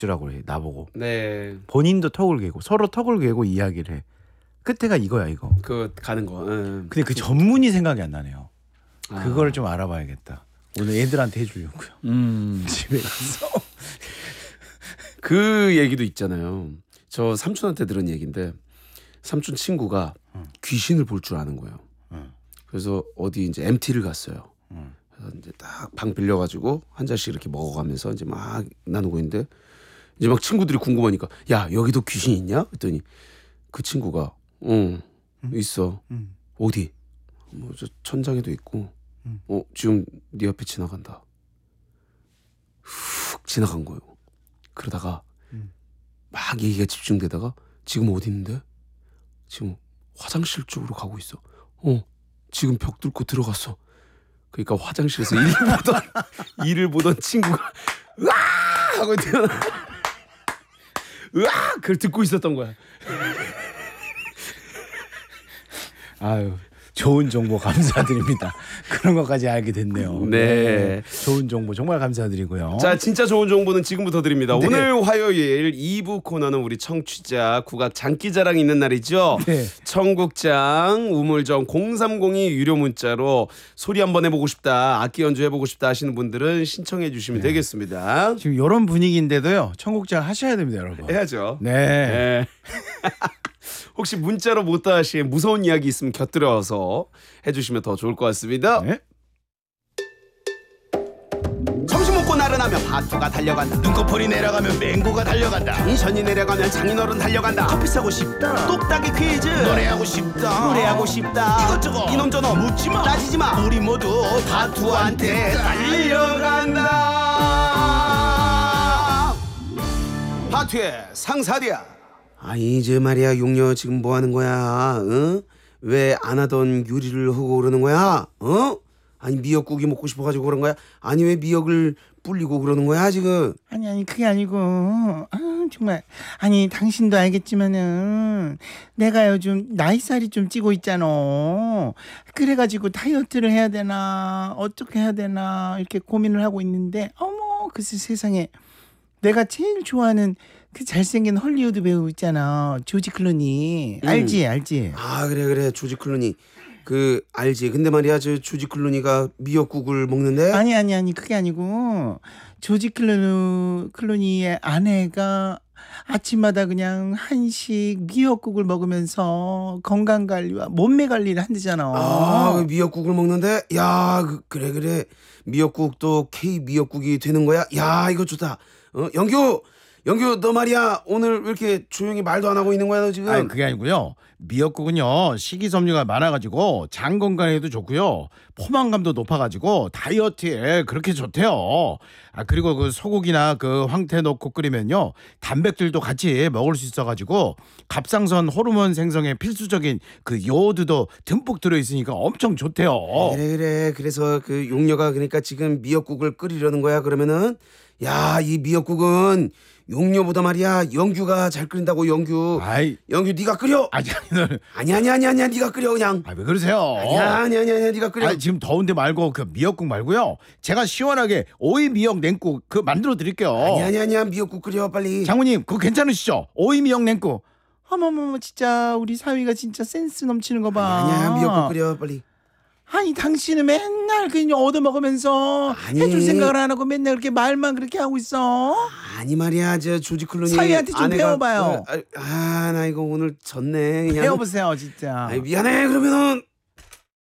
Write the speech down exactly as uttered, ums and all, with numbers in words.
라고 해 나보고. 네. 본인도 턱을 개고 서로 턱을 개고 이야기를 해. 끝에가 이거야 이거. 그 가는 거. 응. 근데 그 전문이 생각이 안 나네요. 아. 그걸 좀 알아봐야겠다. 오늘 애들한테 해주려고요. 음. 집에 가서. 그 얘기도 있잖아요. 저 삼촌한테 들은 얘기인데 삼촌 친구가 응. 귀신을 볼 줄 아는 거예요. 응. 그래서 어디 이제 엠티를 갔어요. 응. 그래서 이제 딱 방 빌려가지고 한 잔씩 이렇게 먹어가면서 이제 막 나누고 있는데 이제 막 친구들이 궁금하니까 야 여기도 귀신 있냐? 그랬더니 그 친구가 응, 응? 있어. 응. 어디? 뭐 저 천장에도 있고. 응. 어 지금 네 앞에 지나간다. 훅 지나간 거예요. 그러다가 응. 막 얘기가 집중되다가 지금 어디 있는데? 지금 화장실 쪽으로 가고 있어. 어 지금 벽 뚫고 들어갔어. 그러니까 화장실에서 일을 보던 일을 보던 친구가 으아 하고 뛰어나. 으아 그걸 듣고 있었던 거야. 아유 좋은 정보 감사드립니다. 그런 것까지 알게 됐네요. 네. 네. 좋은 정보 정말 감사드리고요. 자, 진짜 좋은 정보는 지금부터 드립니다. 네. 오늘 화요일 이 부 코너는 우리 청취자 국악 장기자랑 있는 날이죠. 네. 청국장 우물정 공삼공이 유료 문자로 소리 한번 해보고 싶다, 악기 연주 해보고 싶다 하시는 분들은 신청해 주시면 네. 되겠습니다. 지금 이런 분위기인데도요. 청국장 하셔야 됩니다, 여러분. 해야죠. 네. 네. 혹시 문자로 못다 하신 무서운 이야기 있으면 곁들여서 해주시면 더 좋을 것 같습니다. 네. 점심 먹고 나른하면 파투가 달려간다. 눈꺼풀이 내려가면 맹고가 달려간다. 텐션이 내려가면 장인어른 달려간다. 커피 사고 싶다. 똑딱이 퀴즈 노래하고 싶다. 노래하고 싶다. 이것저것 이놈저놈 묻지마 따지지마. 우리 모두 파투한테 달려간다. 파투의 상사디야. 아 이제 말이야 용녀 지금 뭐 하는 거야? 어? 왜 안 하던 요리를 하고 그러는 거야? 어? 아니 미역국이 먹고 싶어가지고 그런 거야? 아니 왜 미역을 불리고 그러는 거야 지금? 아니 아니 그게 아니고 아 정말 아니 당신도 알겠지만은 내가 요즘 나이살이 좀 찌고 있잖아. 그래가지고 다이어트를 해야 되나 어떻게 해야 되나 이렇게 고민을 하고 있는데 어머 글쎄 세상에 내가 제일 좋아하는 그 잘생긴 헐리우드 배우 있잖아 조지 클루니. 음. 알지 알지. 아 그래 그래 조지 클루니 그 알지. 근데 말이야 저 조지 클루니가 미역국을 먹는데 아니 아니 아니 그게 아니고 조지 클루, 클루니의 아내가 아침마다 그냥 한식 미역국을 먹으면서 건강관리와 몸매관리를 한대잖아. 아 그 미역국을 먹는데 야 그, 그래 그래 미역국도 K 미역국이 되는 거야. 야 이거 좋다. 어 영규 영규 너 말이야 오늘 왜 이렇게 조용히 말도 안 하고 있는 거야 너 지금? 아니 그게 아니고요. 미역국은요 식이섬유가 많아가지고 장 건강에도 좋고요. 포만감도 높아가지고 다이어트에 그렇게 좋대요. 아 그리고 그 소고기나 그 황태 넣고 끓이면요 단백질도 같이 먹을 수 있어가지고 갑상선 호르몬 생성에 필수적인 그 요오드도 듬뿍 들어있으니까 엄청 좋대요. 그래 그래 그래서 그 용녀가 그러니까 지금 미역국을 끓이려는 거야. 그러면은 야 이 미역국은 용녀보다 말이야 영규가 잘 끓인다고. 영규 아이 영규 네가 끓여. 아니 아니 아니 아니 아니 아니야 네가 끓여 그냥. 아 왜 그러세요? 아니야 아니 아니 아니 네가 끓여. 아니, 지금 더운데 말고 그 미역국 말고요. 제가 시원하게 오이 미역 냉국 그 만들어 드릴게요. 아니 아니 아니야 미역국 끓여 빨리. 장모님 그거 괜찮으시죠? 오이 미역 냉국. 어머머머 진짜 우리 사위가 진짜 센스 넘치는 거 봐. 아니야 미역국 끓여 빨리. 아니 당신은 맨날 그냥 얻어먹으면서 아니. 해줄 생각을 안 하고 맨날 그렇게 말만 그렇게 하고 있어. 아니 말이야 저 조지 클루니 사위한테 좀 배워봐요. 아나 이거 오늘 졌네 그냥. 배워보세요 진짜. 아니 미안해 그러면은